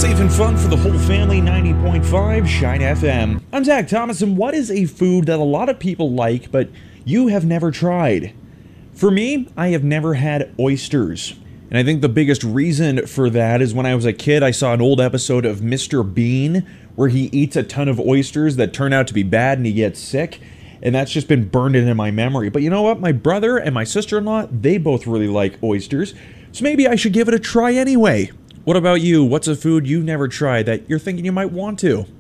Safe and fun for the whole family, 90.5 Shine FM. I'm Zach Thomas, and what is a food that a lot of people like, but you have never tried? For me, I have never had oysters. And I think the biggest reason for that is when I was a kid, I saw an old episode of Mr. Bean where he eats a ton of oysters that turn out to be bad and he gets sick. And that's just been burned into my memory. But you know what? My brother and my sister-in-law, they both really like oysters. So maybe I should give it a try anyway. What about you? What's a food you've never tried that you're thinking you might want to?